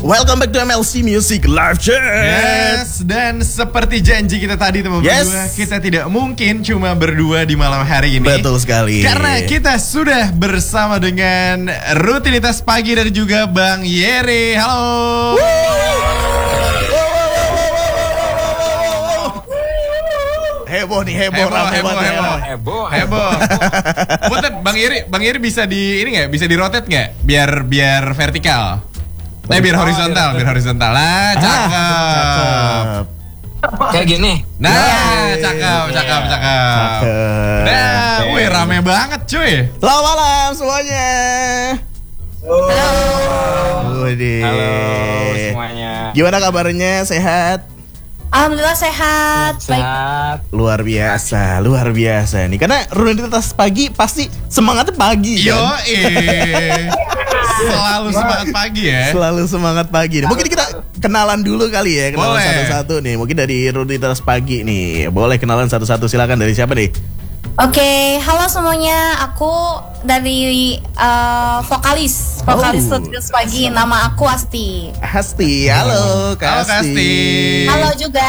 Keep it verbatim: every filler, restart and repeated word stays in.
Welcome back to M L C Music Live Chat. Yes, dan seperti janji kita tadi teman Yes. berdua, kita tidak mungkin cuma berdua di malam hari ini. Betul sekali. Karena kita sudah bersama dengan rutinitas pagi dan juga Bang Yeri. Halo. Heboh nih, heboh, Heboh, rame heboh, banget, heboh. Heboh, Heboh. Butet, Bang Yeri, Bang Yeri bisa di ini nggak? Bisa di rotate nggak? Biar biar vertikal. Nah, biar horizontal, biar horizontal. Nah, cakep. Cakep. Kayak gini. Nah, cakep, cakep, cakep. Cakep. Nah, wih rame banget cuy. Selamat malam semuanya. Halo. Widih. Halo semuanya. Gimana kabarnya? Sehat? Alhamdulillah sehat. Baik. Sehat. Luar biasa, luar biasa nih. Karena rutinitas pagi pasti semangatnya pagi Yo, kan? eh. Selalu semangat pagi ya. Selalu semangat pagi nih. Mungkin kita kenalan dulu kali ya, kenalan Boleh. satu-satu nih. Mungkin dari rutinitas pagi nih. Boleh kenalan satu-satu, silakan. Dari siapa nih? Oke, halo semuanya. Aku dari uh, vokalis, vokalis Oh. Rutinitas Pagi. Nama aku Asti. Hasti. Halo, Kak Halo, Kak Asti. Asti. Halo juga.